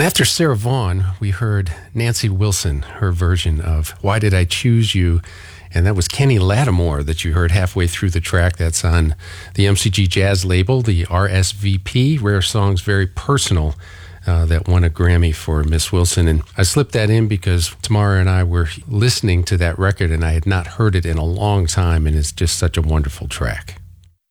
After Sarah Vaughan, we heard Nancy Wilson, her version of Why Did I Choose You? And that was Kenny Lattimore that you heard halfway through the track. That's on the MCG Jazz label, the RSVP, Rare Songs Very Personal, that won a Grammy for Miss Wilson. And I slipped that in because Tamara and I were listening to that record, and I had not heard it in a long time, and it's just such a wonderful track.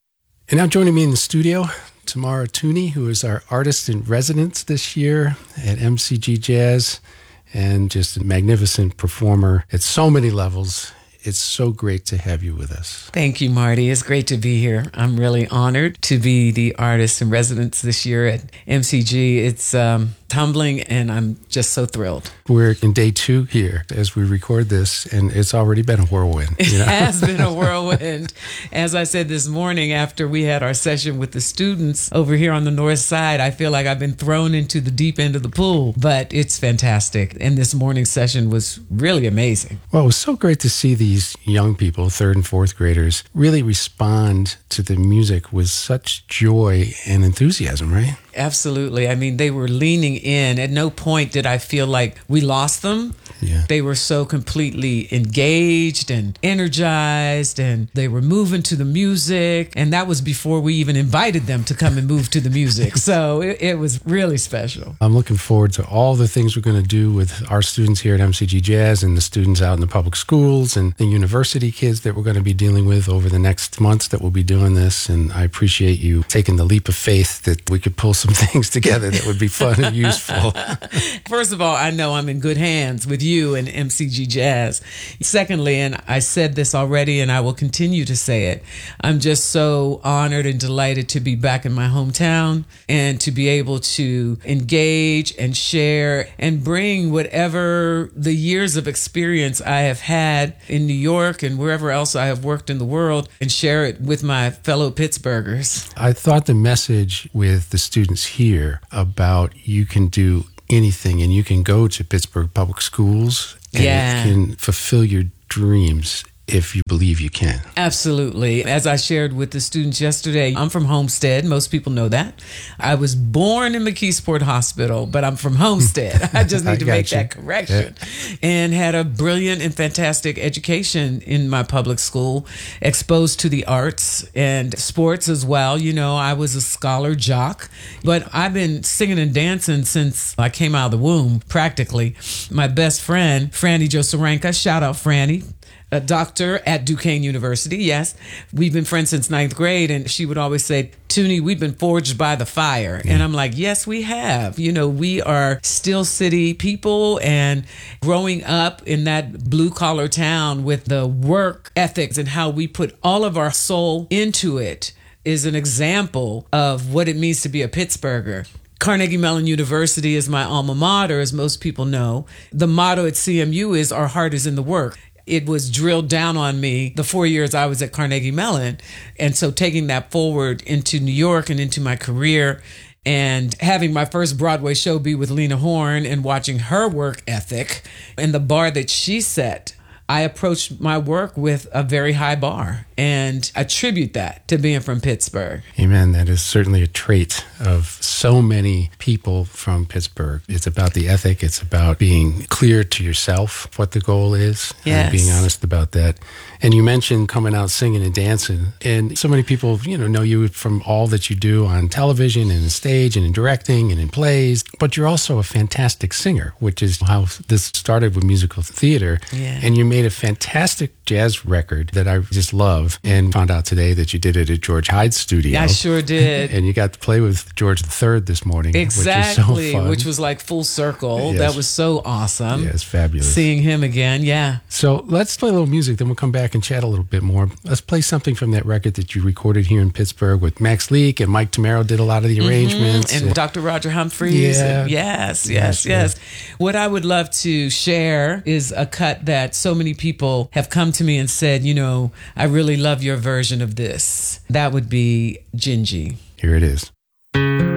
And now joining me in the studio, Tamara Tunie, who is our artist in residence this year at MCG Jazz, and just a magnificent performer at so many levels. It's so great to have you with us. Thank you, Marty. It's great to be here. I'm really honored to be the artist in residence this year at MCG. It's humbling, and I'm just so thrilled. We're in day 2 here as we record this, and it's already been a whirlwind. It has been a whirlwind. As I said this morning after we had our session with the students over here on the north side, I feel like I've been thrown into the deep end of the pool, but it's fantastic. And this morning's session was really amazing. Well, it was so great to see these young people, 3rd and 4th graders, really respond to the music with such joy and enthusiasm, right? Absolutely. I mean, they were leaning in. At no point did I feel like we lost them. Yeah. They were so completely engaged and energized, and they were moving to the music. And that was before we even invited them to come and move to the music. So it was really special. I'm looking forward to all the things we're going to do with our students here at MCG Jazz and the students out in the public schools and the university kids that we're going to be dealing with over the next months that we'll be doing this. And I appreciate you taking the leap of faith that we could pull some things together that would be fun and useful. First of all, I know I'm in good hands with you and MCG Jazz. Secondly, and I said this already and I will continue to say it, I'm just so honored and delighted to be back in my hometown and to be able to engage and share and bring whatever the years of experience I have had in New York and wherever else I have worked in the world and share it with my fellow Pittsburghers. I thought the message with the students here about you can do anything and you can go to Pittsburgh Public Schools and you can fulfill your dreams if you believe you can. Absolutely. As I shared with the students yesterday, I'm from Homestead. Most people know that. I was born in McKeesport Hospital, but I'm from Homestead. I just need to make that correction. Yeah. And had a brilliant and fantastic education in my public school, exposed to the arts and sports as well. You know, I was a scholar jock, but I've been singing and dancing since I came out of the womb, practically. My best friend, Franny Josarenka, shout out Franny, a doctor at Duquesne University. Yes, we've been friends since 9th grade. And she would always say, Tunie, we've been forged by the fire. And I'm like, yes, we have. You know, we are Steel City people, and growing up in that blue collar town with the work ethics and how we put all of our soul into it is an example of what it means to be a Pittsburgher. Carnegie Mellon University is my alma mater, as most people know. The motto at CMU is our heart is in the work. It was drilled down on me the 4 years I was at Carnegie Mellon. And so taking that forward into New York and into my career and having my first Broadway show be with Lena Horne and watching her work ethic and the bar that she set, I approached my work with a very high bar and attribute that to being from Pittsburgh. Amen. That is certainly a trait of so many people from Pittsburgh. It's about the ethic. It's about being clear to yourself what the goal is and being honest about that. And you mentioned coming out singing and dancing. And so many people, know you from all that you do on television and in stage and in directing and in plays. But you're also a fantastic singer, which is how this started with musical theater. Yeah. And you made a fantastic jazz record that I just love, and found out today that you did it at George Hyde's studio. I sure did. And you got to play with George III this morning. Exactly, which was so fun. Which was like full circle. Yes. That was so awesome. Yeah, it's fabulous. Seeing him again, yeah. So let's play a little music, then we'll come back and chat a little bit more. Let's play something from that record that you recorded here in Pittsburgh with Max Leak, and Mike Tamaro did a lot of the arrangements. And Dr. Roger Humphreys. Yeah. And yes. What I would love to share is a cut that so many people have come to me and said, I really love your version of this. That would be Gingy. Here it is.